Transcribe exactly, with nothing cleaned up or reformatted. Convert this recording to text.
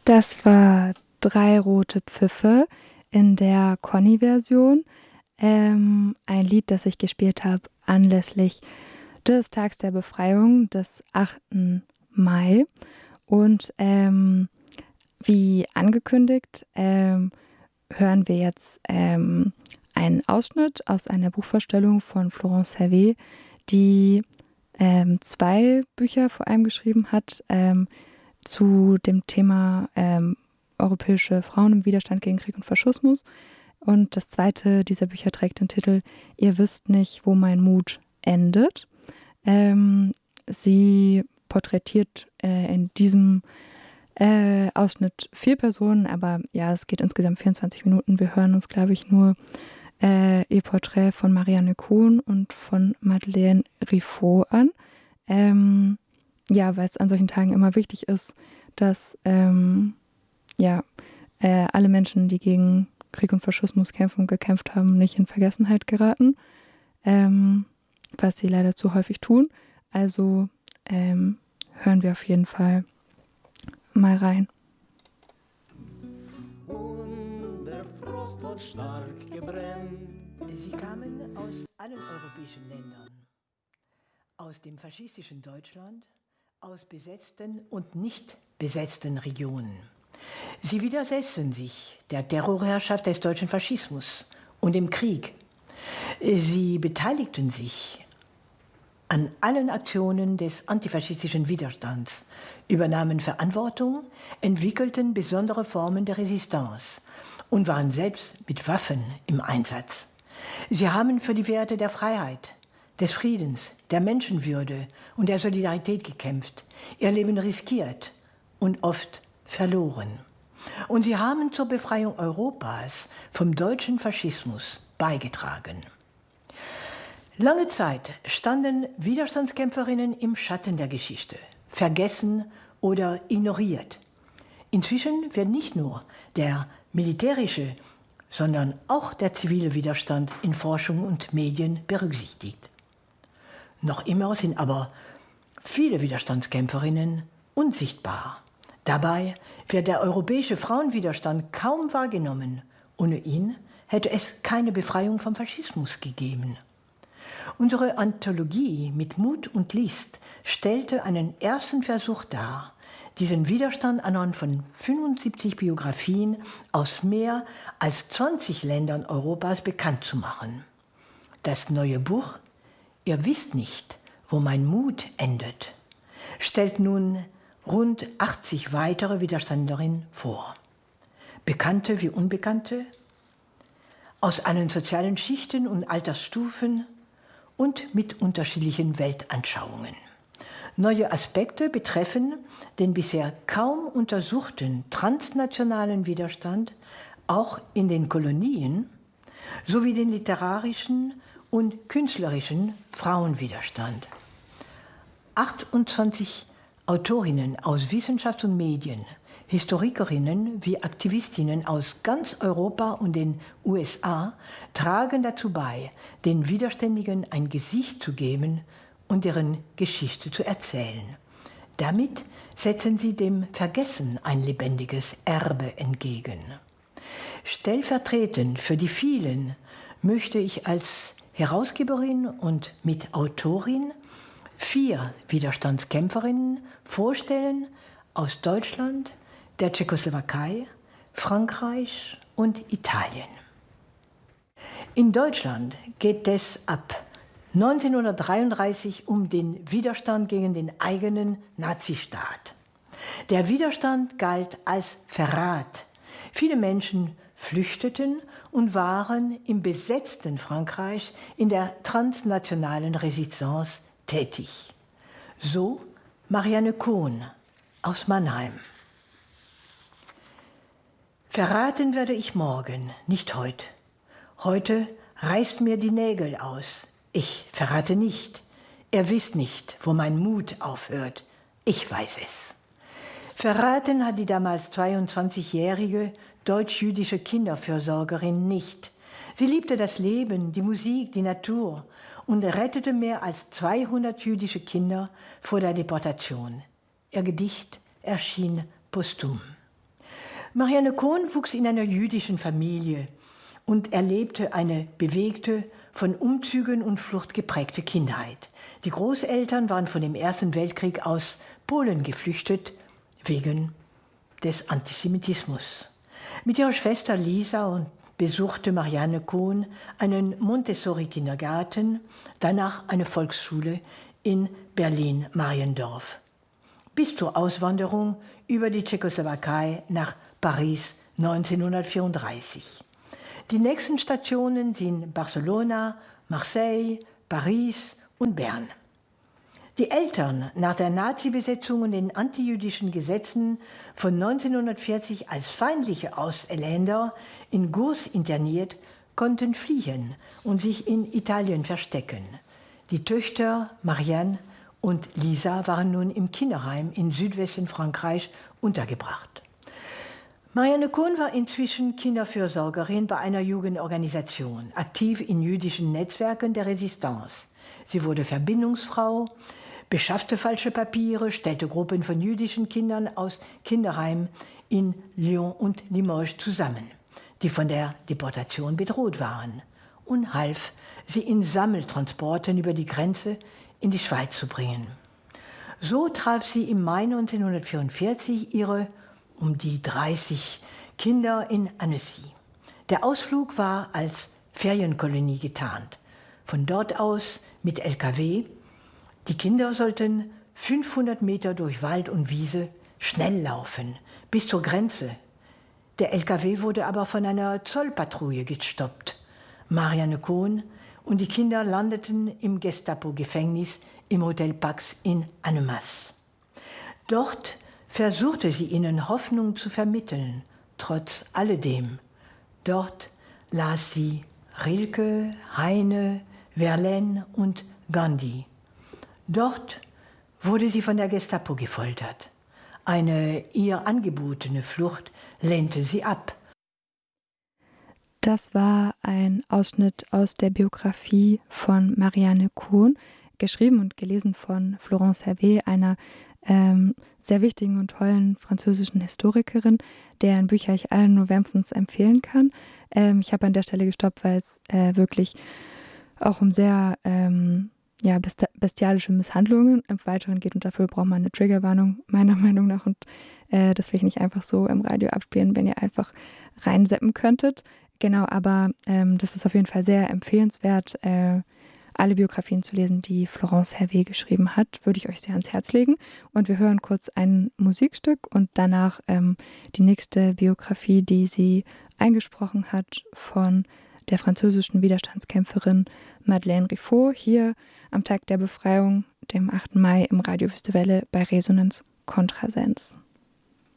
Das war Drei rote Pfiffe in der Conny-Version. Ähm, ein Lied, das ich gespielt habe anlässlich des Tags der Befreiung des achten Mai. Und ähm, wie angekündigt, ähm, hören wir jetzt ähm, einen Ausschnitt aus einer Buchvorstellung von Florence Hervé, die ähm, zwei Bücher vor allem geschrieben hat ähm, zu dem Thema ähm, europäische Frauen im Widerstand gegen Krieg und Faschismus. Und das zweite dieser Bücher trägt den Titel Ihr wisst nicht, wo mein Mut endet. Ähm, sie porträtiert äh, in diesem äh, Ausschnitt vier Personen, aber ja, es geht insgesamt vierundzwanzig Minuten. Wir hören uns, glaube ich, nur äh, ihr Porträt von Marianne Kohn und von Madeleine Riffaut an. Ähm, ja, weil es an solchen Tagen immer wichtig ist, dass ähm, ja, äh, alle Menschen, die gegen Krieg und Faschismus kämpfen und gekämpft haben, nicht in Vergessenheit geraten, ähm, was sie leider zu häufig tun. Also ähm, hören wir auf jeden Fall mal rein. Und der Frost hat stark gebrennt. Sie kamen aus allen europäischen Ländern, aus dem faschistischen Deutschland, aus besetzten und nicht besetzten Regionen. Sie widersetzten sich der Terrorherrschaft des deutschen Faschismus und dem Krieg. Sie beteiligten sich an allen Aktionen des antifaschistischen Widerstands, übernahmen Verantwortung, entwickelten besondere Formen der Resistance und waren selbst mit Waffen im Einsatz. Sie haben für die Werte der Freiheit, des Friedens, der Menschenwürde und der Solidarität gekämpft, ihr Leben riskiert und oft verloren. Und sie haben zur Befreiung Europas vom deutschen Faschismus beigetragen. Lange Zeit standen Widerstandskämpferinnen im Schatten der Geschichte, vergessen oder ignoriert. Inzwischen wird nicht nur der militärische, sondern auch der zivile Widerstand in Forschung und Medien berücksichtigt. Noch immer sind aber viele Widerstandskämpferinnen unsichtbar. Dabei wird der europäische Frauenwiderstand kaum wahrgenommen. Ohne ihn hätte es keine Befreiung vom Faschismus gegeben. Unsere Anthologie mit Mut und List stellte einen ersten Versuch dar, diesen Widerstand anhand von fünfundsiebzig Biografien aus mehr als zwanzig Ländern Europas bekannt zu machen. Das neue Buch Ihr wisst nicht, wo mein Mut endet, stellt nun rund achtzig weitere Widerstanderinnen vor. Bekannte wie Unbekannte, aus allen sozialen Schichten und Altersstufen und mit unterschiedlichen Weltanschauungen. Neue Aspekte betreffen den bisher kaum untersuchten transnationalen Widerstand, auch in den Kolonien, sowie den literarischen und künstlerischen Frauenwiderstand. achtundzwanzig Autorinnen aus Wissenschaft und Medien, Historikerinnen wie Aktivistinnen aus ganz Europa und den U S A tragen dazu bei, den Widerständigen ein Gesicht zu geben und deren Geschichte zu erzählen. Damit setzen sie dem Vergessen ein lebendiges Erbe entgegen. Stellvertretend für die vielen möchte ich als Herausgeberin und Mitautorin vier Widerstandskämpferinnen vorstellen aus Deutschland, der Tschechoslowakei, Frankreich und Italien. In Deutschland geht es ab neunzehnhundertdreiunddreißig um den Widerstand gegen den eigenen Nazistaat. Der Widerstand galt als Verrat. Viele Menschen flüchteten und waren im besetzten Frankreich in der transnationalen Resistance tätig. So Marianne Kohn aus Mannheim. Verraten werde ich morgen, nicht heut. Heute reißt mir die Nägel aus. Ich verrate nicht. Ihr wisst nicht, wo mein Mut aufhört. Ich weiß es. Verraten hat die damals zweiundzwanzigjährige deutsch-jüdische Kinderfürsorgerin nicht. Sie liebte das Leben, die Musik, die Natur und rettete mehr als zweihundert jüdische Kinder vor der Deportation. Ihr Gedicht erschien posthum. Marianne Cohn wuchs in einer jüdischen Familie und erlebte eine bewegte, von Umzügen und Flucht geprägte Kindheit. Die Großeltern waren von dem Ersten Weltkrieg aus Polen geflüchtet, wegen des Antisemitismus. Mit ihrer Schwester Lisa und besuchte Marianne Cohn einen Montessori-Kindergarten, danach eine Volksschule in Berlin-Mariendorf. Bis zur Auswanderung über die Tschechoslowakei nach Paris neunzehnhundertvierunddreißig. Die nächsten Stationen sind Barcelona, Marseille, Paris und Bern. Die Eltern, nach der Nazi-Besetzung und den antijüdischen Gesetzen von neunzehnhundertvierzig als feindliche Ausländer in Gurs interniert, konnten fliehen und sich in Italien verstecken. Die Töchter Marianne und Lisa waren nun im Kinderheim in Südwesten Frankreich untergebracht. Marianne Cohn war inzwischen Kinderfürsorgerin bei einer Jugendorganisation, aktiv in jüdischen Netzwerken der Resistance. Sie wurde Verbindungsfrau, beschaffte falsche Papiere, stellte Gruppen von jüdischen Kindern aus Kinderheimen in Lyon und Limoges zusammen, die von der Deportation bedroht waren, und half, sie in Sammeltransporten über die Grenze in die Schweiz zu bringen. So traf sie im Mai neunzehnhundertvierundvierzig ihre um die dreißig Kinder in Annecy. Der Ausflug war als Ferienkolonie getarnt. Von dort aus mit L K W. Die Kinder sollten fünfhundert Meter durch Wald und Wiese schnell laufen, bis zur Grenze. Der L K W wurde aber von einer Zollpatrouille gestoppt. Marianne Cohn und die Kinder landeten im Gestapo-Gefängnis im Hotel Pax in Annemasse. Dort versuchte sie ihnen Hoffnung zu vermitteln, trotz alledem. Dort las sie Rilke, Heine, Verlaine und Gandhi. Dort wurde sie von der Gestapo gefoltert. Eine ihr angebotene Flucht lehnte sie ab. Das war ein Ausschnitt aus der Biografie von Marianne Cohn, geschrieben und gelesen von Florence Hervé, einer ähm, sehr wichtigen und tollen französischen Historikerin, deren Bücher ich allen nur wärmstens empfehlen kann. Ähm, ich habe an der Stelle gestoppt, weil es äh, wirklich auch um sehr ähm, ja, bestialische Misshandlungen im Weiteren geht, und dafür braucht man eine Triggerwarnung, meiner Meinung nach, und äh, das will ich nicht einfach so im Radio abspielen, wenn ihr einfach reinseppen könntet. Genau, aber ähm, das ist auf jeden Fall sehr empfehlenswert, äh, alle Biografien zu lesen, die Florence Hervé geschrieben hat, würde ich euch sehr ans Herz legen. Und wir hören kurz ein Musikstück und danach ähm, die nächste Biografie, die sie eingesprochen hat, von der französischen Widerstandskämpferin Madeleine Riffaut, hier am Tag der Befreiung, dem achten Mai im Radio Wüste Welle bei Resonanz Kontrasens.